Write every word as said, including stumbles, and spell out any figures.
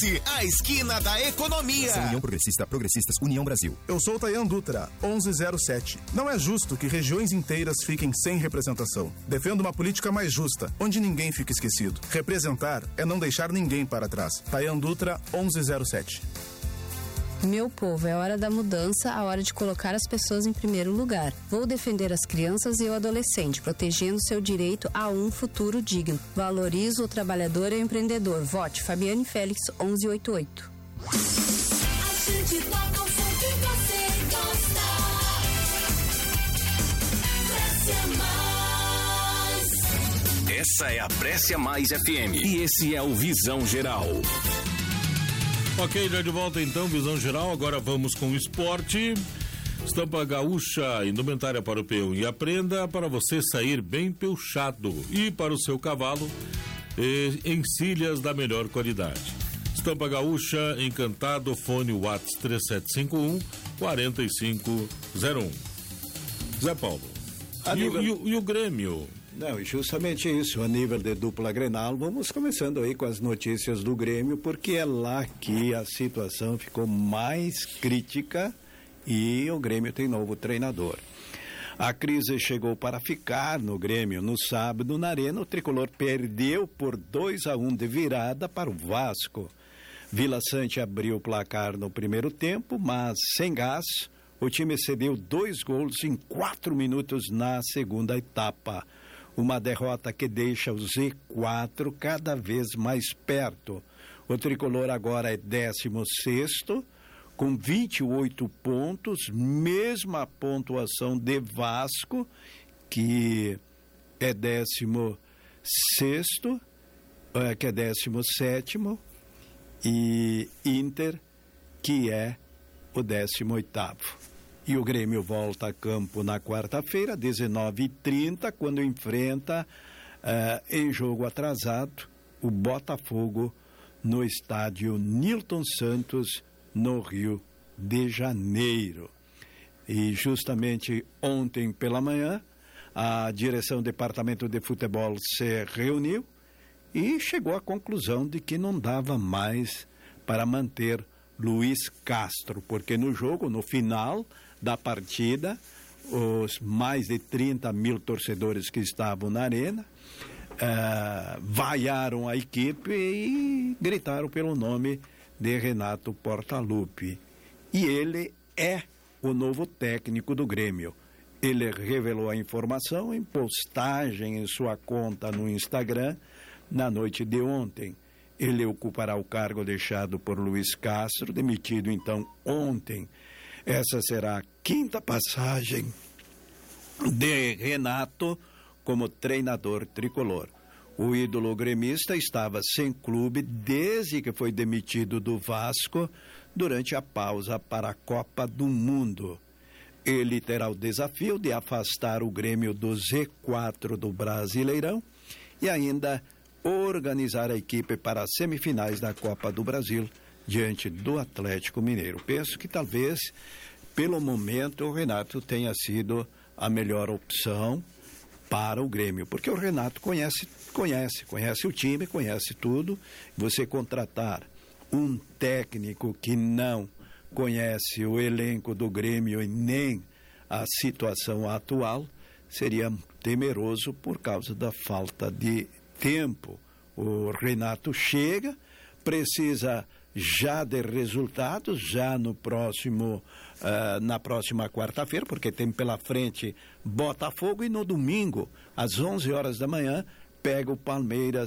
A esquina da economia. União Progressista, Progressistas, União Brasil. Eu sou Tayan Dutra, onze zero sete. Não é justo que regiões inteiras fiquem sem representação. Defendo uma política mais justa, onde ninguém fica esquecido. Representar é não deixar ninguém para trás. Tayan Dutra, onze zero sete. Meu povo, é hora da mudança, a hora de colocar as pessoas em primeiro lugar. Vou defender as crianças e o adolescente, protegendo seu direito a um futuro digno. Valorizo o trabalhador e o empreendedor. Vote Fabiane Félix, onze oitenta e oito. A gente toca o som que você gosta. Prece Mais. Essa é a Prece Mais F M. E esse é o Visão Geral. Ok, já de volta então, Visão Geral. Agora vamos com o esporte. Estampa Gaúcha, indumentária para o peão e aprenda para você sair bem peuchado. E para o seu cavalo, eh, encilhas da melhor qualidade. Estampa Gaúcha, Encantado, fone WhatsApp três sete cinco um, quatro cinco zero um. Zé Paulo, e, nível... e, e o Grêmio? Não, justamente isso, a nível de dupla Grenal, vamos começando aí com as notícias do Grêmio, porque é lá que a situação ficou mais crítica e o Grêmio tem novo treinador. A crise chegou para ficar no Grêmio no sábado na Arena. O tricolor perdeu por dois a um de virada para o Vasco. Vila Sante abriu o placar no primeiro tempo, mas sem gás, o time cedeu dois gols em quatro minutos na segunda etapa. Uma derrota que deixa o Z quatro cada vez mais perto. O tricolor agora é décimo sexto, com vinte e oito pontos, mesma pontuação de Vasco, que é décimo sexto, é, que é décimo sétimo, e Inter, que é o décimo oitavo. E o Grêmio volta a campo na quarta-feira, dezenove e trinta, quando enfrenta, uh, em jogo atrasado, o Botafogo no estádio Nilton Santos, no Rio de Janeiro. E justamente ontem pela manhã, a direção do Departamento de Futebol se reuniu e chegou à conclusão de que não dava mais para manter Luiz Castro, porque no jogo, no final da partida, os mais de trinta mil torcedores que estavam na arena uh, vaiaram a equipe e gritaram pelo nome de Renato Portaluppi. E ele é o novo técnico do Grêmio. Ele revelou a informação em postagem em sua conta no Instagram na noite de ontem. Ele ocupará o cargo deixado por Luiz Castro, demitido então ontem. Essa será a quinta passagem de Renato como treinador tricolor. O ídolo gremista estava sem clube desde que foi demitido do Vasco durante a pausa para a Copa do Mundo. Ele terá o desafio de afastar o Grêmio do Z quatro do Brasileirão e ainda organizar a equipe para as semifinais da Copa do Brasil diante do Atlético Mineiro. Penso que talvez, pelo momento, o Renato tenha sido a melhor opção para o Grêmio, porque o Renato conhece, conhece, conhece o time, conhece tudo. Você contratar um técnico que não conhece o elenco do Grêmio e nem a situação atual seria temeroso por causa da falta de tempo. O Renato chega, precisa já de resultados, já no próximo, uh, na próxima quarta-feira, porque tem pela frente Botafogo, e no domingo, às onze horas da manhã, pega o Palmeiras